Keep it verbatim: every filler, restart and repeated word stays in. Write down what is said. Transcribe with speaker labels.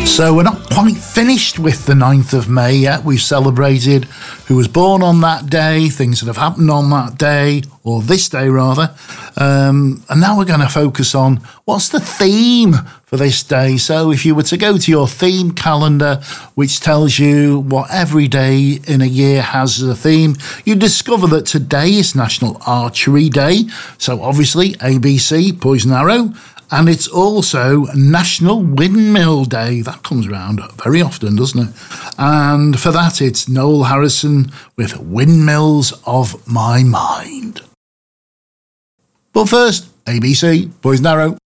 Speaker 1: So we're not quite finished with the ninth of May yet. We've celebrated who was born on that day, things that have happened on that day, or this day rather. Um, and now we're going to focus on what's the theme for this day. So if you were to go to your theme calendar, which tells you what every day in a year has as a theme, you discover that today is National Archery Day. So obviously A B C, poison arrow. And it's also National Windmill Day. That comes around very often, doesn't it? And for that, it's Noel Harrison with Windmills of My Mind. But first, A B C, poison arrow.